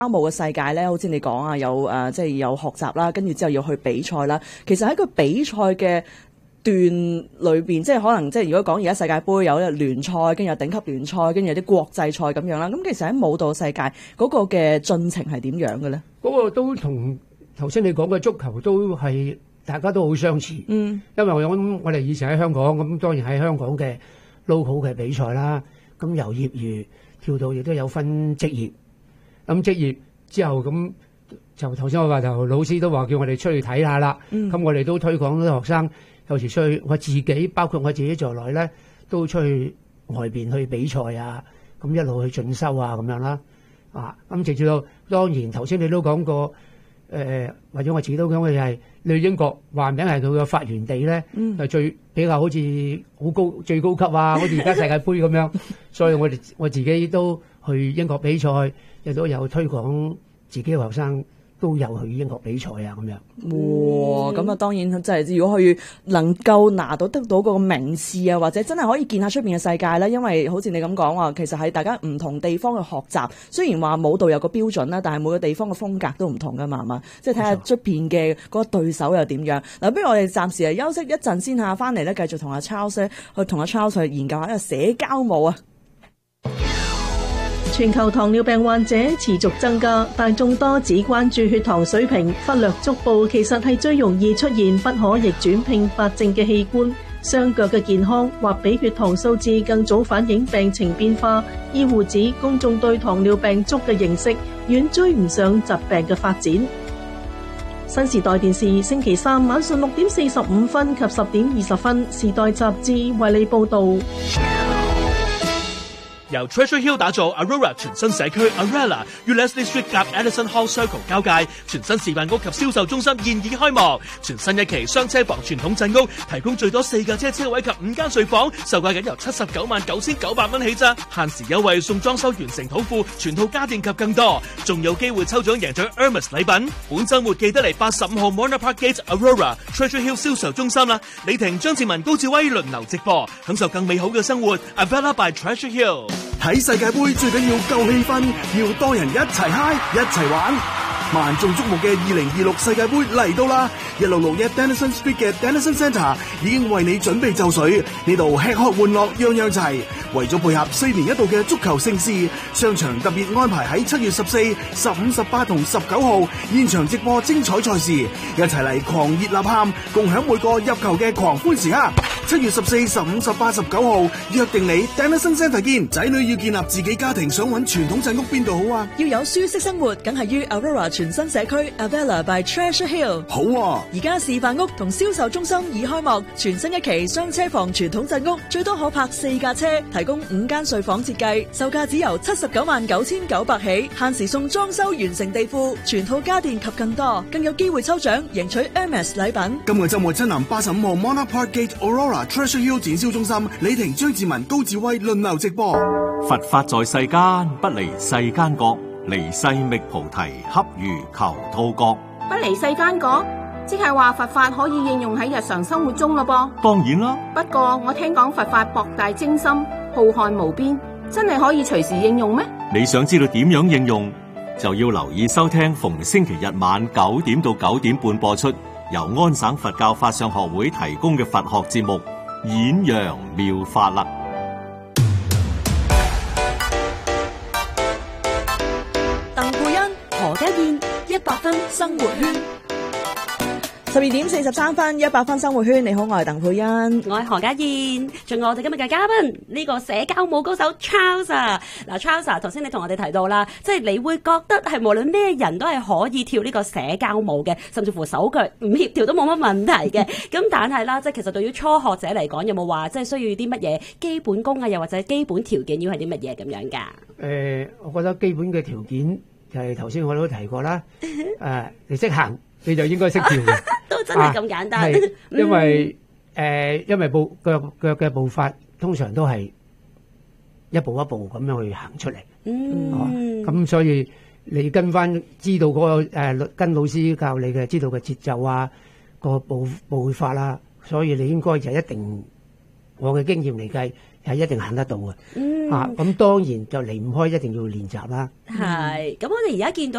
交舞嘅世界咧，好似你講啊，有即係有學習啦，跟住之後要去比賽啦。其實喺個比賽嘅段裏邊，即係可能即係如果講而家世界盃有聯賽，跟住有頂級聯賽，跟住有啲國際賽咁樣啦。咁其實喺舞蹈世界嗰個嘅進程係點樣嘅咧？ 嗰個都同頭先你講嘅足球都係大家都好相似。因為我哋以前喺香港，咁當然喺香港嘅 local 嘅比賽啦，咁由業餘跳到亦都有分職業。咁職業之後咁就頭先我話就老師都話叫我哋出去睇下啦。咁我哋都推廣啲學生。有時出去，我自己包括我自己在內咧，都出去外邊去比賽啊，咁一路去進修啊，咁樣啦，咁直至到當然頭先你都講過，或者我自己都講嘅就係你去英國，話名係佢嘅發源地咧，係比較好似好高最高級啊，好似而家世界盃咁樣，所以我自己都去英國比賽，亦都有推廣自己嘅學生。都有去英國比賽啊，咁樣。 哇！咁啊，當然即係如果去能夠得到個名次啊，或者真係可以見下出邊嘅世界啦。因為好似你咁講話，其實喺大家唔同地方嘅學習，雖然話舞蹈有個標準啦，但係每個地方嘅風格都唔同噶嘛，係嘛？即係睇下出邊嘅嗰個對手又點樣。嗱，不如我哋暫時休息一陣先下，翻嚟咧繼續同阿 Charles 去研究下一個社交舞啊。 全球糖尿病患者持續增加，但眾多只關注血糖水平，忽略足部其實係最容易出現不可逆轉併發症嘅器官。雙腳嘅健康或比血糖數字更早反映病情變化。醫護指公眾對糖尿病足嘅認識遠追唔上疾病嘅發展。新時代電視星期三晚上6:45及10:20，時代雜誌為你報道。 由 Treasure Hill 打造 Aurora 全新社區 Arella 與 Leslie Street 夾 Edison Hall Circle 交界，全新示範屋及銷售中心現已開幕。全新一期雙車房傳統鎮屋，提供最多4架車位及5間睡房，售價僅由799900蚊起咋，限時優惠送裝修完成土庫、全套家電及更多，仲有機會抽獎贏取 Hermes 禮品。本週末記得嚟85號 Mona Park Gate Aurora Treasure Hill 銷售中心啦！李婷、張志文、高志威輪流直播，享受更美好嘅生活。Avella by Treasure Hill。 睇世界盃最緊要夠氣氛，要多人一齊嗨一齊玩。萬眾矚目嘅2026世界盃嚟到啦！1661 Denison Street 嘅 Denison Centre 已經為你準備就緒，呢度吃喝玩樂樣樣齊。為咗配合4年一度嘅足球盛事，商場特別安排喺7月14、15、18同19號現場直播精彩賽事，一齊嚟狂熱吶喊，共享每個入球嘅狂歡時刻。7月14、15、18、19號約定你 Denison Centre 見。仔女要建立自己家庭，想揾傳統鎮屋邊度好啊？ 要有舒適生活，梗係於 Aurora 全新社區 Avella by Treasure Hill。 好啊！ 而家示範屋同銷售中心已開幕，全新一期雙車房傳統鎮屋，最多可泊4架車，提供5間睡房設計，售價只由799900起，限時送裝修完成地庫、全套家電及更多，更有機會抽獎贏取 Hermes 禮品。 今個週末親臨85號 Mona Park Gate Aurora Treasure Hill 展銷中心，李婷、張志文、高志威輪流直播。 佛法在世間，不離世間覺，離世覓菩提，恰如求兔角。 不離世間覺，即係話佛法可以應用喺日常生活中咯噃。 當然啦， 不過我聽講佛法博大精深，浩瀚無邊，真係可以隨時應用咩？ 你想知道點樣應用，就要留意收聽逢星期日晚9點到9點半播出，由安省佛教法相學會提供嘅佛學節目《演揚妙法》啦。 鄧佩欣、何家燕，100分生活圈。12:43 100分生活圈，你好，我係鄧佩欣， 我係何家燕，仲有我哋今日嘅嘉賓呢個社交舞高手 Charles 啊。嗱 Charles 頭先你同我哋提到啦，即係你會覺得係無論咩人都係可以跳呢個社交舞嘅，甚至乎手腳唔協調都冇乜問題嘅。咁但係啦，即係其實對於初學者嚟講，有冇話即係需要啲乜嘢基本功啊，又或者基本條件要係啲乜嘢咁樣㗎？ 我覺得基本嘅條件就係頭先我都提過啦。你識行你就應該識跳嘅。 都真係咁簡單。 因為腳嘅步伐通常都係一步一步咁樣去行出嚟。咁所以你跟翻知道嗰個跟老師教你嘅知道嘅節奏啊，個步伐啦，所以你應該就一定，我嘅經驗嚟計， 係一定行得到嘅。咁當然就離唔開一定要練習啦。 係，咁我哋而家見到